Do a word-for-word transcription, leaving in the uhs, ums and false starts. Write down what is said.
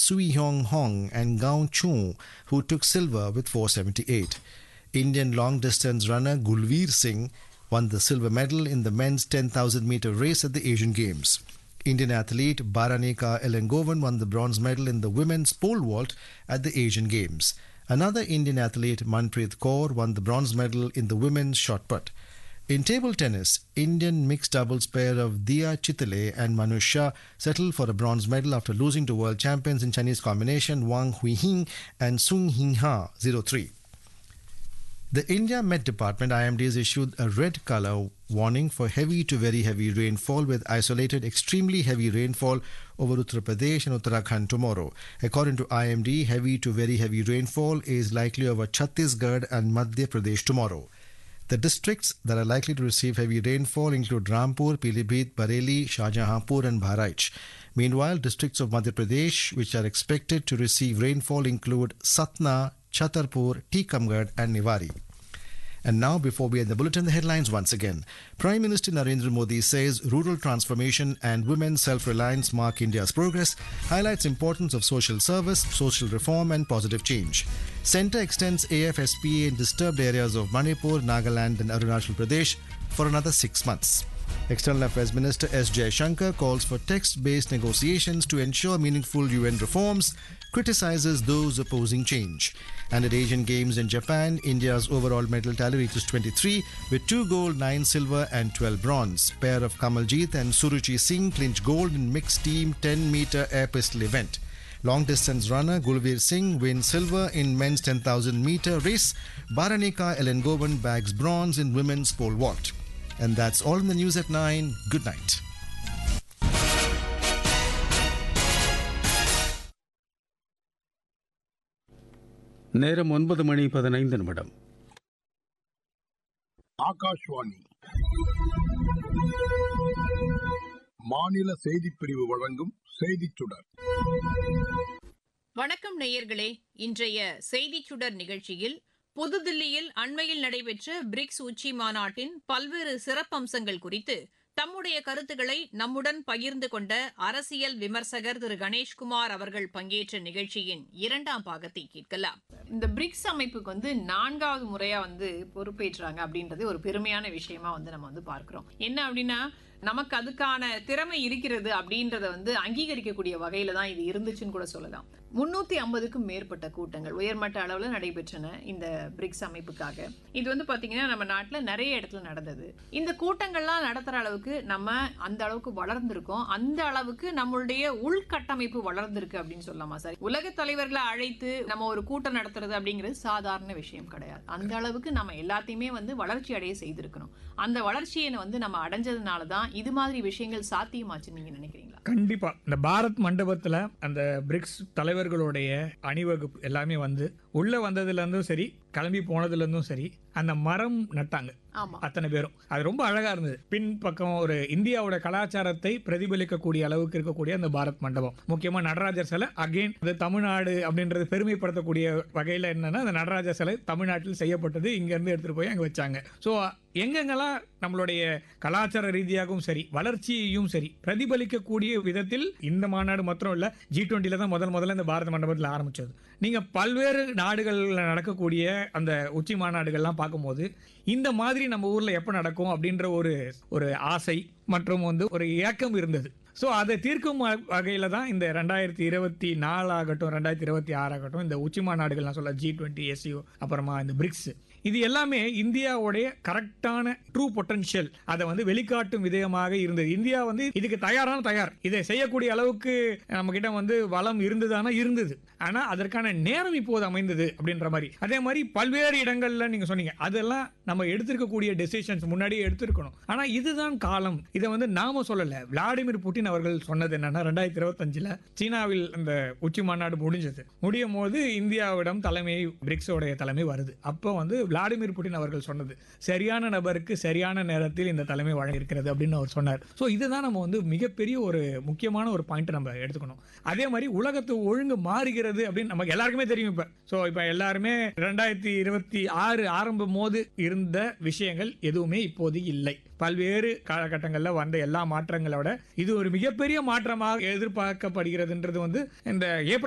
Sui Hyong Hong and Gao Chung, who took silver with four seventy-eight. Indian long-distance runner Gulveer Singh won the silver medal in the men's ten thousand meter race at the Asian Games. Indian athlete Baranika Elangovan won the bronze medal in the women's pole vault at the Asian Games. Another Indian athlete, Manpreet Kaur, won the bronze medal in the women's shot put. In table tennis, Indian mixed doubles pair of Dia Chitale and Manu Shah settled for a bronze medal after losing to world champions in Chinese combination Wang Huihing and Sung Hing Ha zero three. The India Met Department I M D has issued a red colour warning for heavy to very heavy rainfall with isolated extremely heavy rainfall over Uttar Pradesh and Uttarakhand tomorrow. According to I M D, heavy to very heavy rainfall is likely over Chhattisgarh and Madhya Pradesh tomorrow. The districts that are likely to receive heavy rainfall include Rampur, Pilibhit, Bareilly, Shahjahanpur and Bahraich. Meanwhile, districts of Madhya Pradesh which are expected to receive rainfall include Satna, Chhatarpur, Tikamgarh and Niwari. And now, before we end the bulletin, the headlines once again. Prime Minister Narendra Modi says rural transformation and women's self-reliance mark India's progress, highlights importance of social service, social reform and positive change. Centre extends A F S P A in disturbed areas of Manipur, Nagaland and Arunachal Pradesh for another six months. External Affairs Minister S. Jaishankar calls for text-based negotiations to ensure meaningful U N reforms, criticizes those opposing change. And at Asian Games in Japan, India's overall medal tally reaches twenty-three with two gold, nine silver and twelve bronze. Pair of Kamaljeet and Suruchi Singh clinch gold in mixed team ten meter air pistol event. Long distance runner Gulveer Singh wins silver in men's ten thousand meter race. Baranika Elangovan bags bronze in women's pole vault. And that's all in the news at nine. Good night. நேரம் ஒன்பது மணி பதினைந்து நிமிடம். ஆகாஷ்வாணி மாநில செய்திப் பிரிவு வழங்கும் செய்திச் சுடர். வணக்கம் நேயர்களே, இன்றைய செய்திச் சுடர் நிகழ்ச்சியில் புதுதில்லியில் அண்மையில் நடைபெற்ற பிரிக்ஸ் உச்சி மாநாட்டின் பல்வேறு சிறப்பம்சங்கள் குறித்து தம்முடைய கருத்துக்களை நம்முடன் பகிர்ந்து கொண்ட அரசியல் விமர்சகர் திரு கணேஷ்குமார் அவர்கள் பங்கேற்ற நிகழ்ச்சியின் இரண்டாம் பாகத்தை கேட்கலாம். இந்த பிரிக்ஸ் அமைப்புக்கு வந்து நான்காவது முறையா வந்து பொறுப்பேற்றாங்க அப்படின்றது ஒரு பெருமையான விஷயமா வந்து நம்ம வந்து பார்க்கிறோம். என்ன அப்படின்னா, நமக்கு அதுக்கான திறமை இருக்கிறது அப்படின்றத வந்து அங்கீகரிக்கக்கூடிய வகையில தான் இது இருந்துச்சுன்னு கூட சொல்லலாம். முன்னூத்தி ஐம்பதுக்கும் மேற்பட்ட கூட்டங்கள் உயர்மட்ட அளவுல நடைபெற்றன இந்த பிரிக்ஸ் அமைப்புக்காக. இது வந்து பாத்தீங்கன்னா நம்ம நாட்டுல நிறைய இடத்துல நடந்தது. இந்த கூட்டங்கள்லாம் நடத்துற அளவுக்கு நம்ம அந்த அளவுக்கு வளர்ந்திருக்கோம். அந்த அளவுக்கு நம்மளுடைய உள்கட்டமைப்பு வளர்ந்திருக்கு அப்படின்னு சொல்லலாமா சார்? உலக தலைவர்களை அழைத்து நம்ம ஒரு கூட்டம் நடத்துறது அப்படிங்கிறது சாதாரண விஷயம் கிடையாது. அந்த அளவுக்கு நம்ம எல்லாத்தையுமே வந்து வளர்ச்சி அடைய செய்திருக்கணும். அந்த வளர்ச்சியை வந்து நம்ம அடைஞ்சதுனாலதான் இது மாதிரி விஷயங்கள் சாத்தியமாச்சு நீங்க நினைக்கிறீங்களா? கண்டிப்பா. இந்த பாரத் மண்டபத்துல அந்த பிரிக்ஸ் தலைவர்களுடைய அணிவகுப்பு எல்லாமே வந்து உள்ள வந்ததுல இருந்தும் சரி, கிளம்பி போனதுல இருந்தும் சரி, அந்த மரம் நட்டாங்க அத்தனை பேரும். அது ரொம்ப அழகா இருந்தது. பின் பக்கம் ஒரு இந்தியாவோட கலாச்சாரத்தை பிரதிபலிக்கக்கூடிய அளவுக்கு இருக்கக்கூடிய அந்த பாரத் மண்டபம், முக்கியமா நடராஜர் சிலை. அகைன் அது தமிழ்நாடு அப்படின்றது பெருமைப்படுத்தக்கூடிய வகையில என்னன்னா, அந்த நடராஜர் சிலை தமிழ்நாட்டில் செய்யப்பட்டது, இங்க இருந்து எடுத்துட்டு போய் அங்க வச்சாங்க. சோ எங்கெங்கெல்லாம் நம்மளுடைய கலாச்சார ரீதியாகவும் சரி, வளர்ச்சியையும் சரி பிரதிபலிக்கக்கூடிய விதத்தில் இந்த மாநாடு மாத்திரம் இல்ல, ஜி டுவெண்ட்டில தான் முதல் முதல்ல இந்த பாரத மண்டபத்தில் ஆரம்பிச்சது. நீங்க பல்வேறு நாடுகள்ல நடக்கக்கூடிய அந்த உச்சி மாநாடுகள்லாம் பார்க்கும்போது இந்த மாதிரி நம்ம ஊர்ல எப்ப நடக்கும் அப்படின்ற ஒரு ஒரு ஆசை மற்றும் வந்து ஒரு ஏக்கம் இருந்தது. ஸோ அதை தீர்க்கும் வகையில தான் இந்த ரெண்டாயிரத்தி இருபத்தி நாலு ஆகட்டும், ரெண்டாயிரத்தி இருபத்தி ஆறு ஆகட்டும், இந்த உச்சி மாநாடுகள் நான் சொல்ல ஜி டுவெண்ட்டி, எஸ்சிஓ, அப்புறமா இந்த பிரிக்ஸ், இது எல்லாமே இந்தியாவுடைய கரெக்டான ட்ரூ பொட்டன்ஷியல் அதை வந்து வெளிக்காட்டும் விதயமாக இருந்தது. இந்தியா வந்து இதுக்கு தயாரான தயார், இதை செய்யக்கூடிய அளவுக்கு நம்ம கிட்ட வந்து வளம் இருந்ததானா இருந்தது. ஆனா அதற்கான நேரம் இப்போது அமைந்தது அப்படின்ற மாதிரி. அதே மாதிரி பல்வேறு இடங்கள்ல நீங்க சொன்னீங்க, அதெல்லாம் நம்ம எடுத்திருக்கக்கூடிய டெசிஷன்ஸ் முன்னாடியே எடுத்திருக்கணும். ஆனா இதுதான் காலம். இதை வந்து நாம சொல்லல, விளாடிமிர் புட்டின் அவர்கள் சொன்னது என்னன்னா, ரெண்டாயிரத்தி இருபத்தி அஞ்சுல சீனாவில் அந்த உச்சி மாநாடு முடிஞ்சது. முடியும் போது இந்தியாவிடம் தலைமை, பிரிக்ஸோடைய தலைமை வருது. அப்போ வந்து விளாடிமிர் புட்டின் அவர்கள் சொன்னது, சரியான நபருக்கு சரியான நேரத்தில் இந்த தலைமை வழங்கியிருக்கிறது அப்படின்னு அவர் சொன்னார். ஸோ இதுதான் நம்ம வந்து மிகப்பெரிய ஒரு முக்கியமான ஒரு பாயிண்ட் நம்ம எடுத்துக்கணும். அதே மாதிரி உலகத்து ஒழுங்கு மாறுகிறது அப்படின்னு நமக்கு எல்லாருக்குமே தெரியும். இப்ப ஸோ இப்ப எல்லாருமே ரெண்டாயிரத்தி இருபத்தி ஆறு ஆரம்பம் போது இருந்த விஷயங்கள் எதுவுமே இப்போது இல்லை. பல்வேறு காலகட்டங்களில் வந்த எல்லா மாற்றங்களோட இது ஒரு மிகப்பெரிய மாற்றமாக எதிர்பார்க்கப்படுகிறதுன்றது வந்து இந்த ஏப்ரல்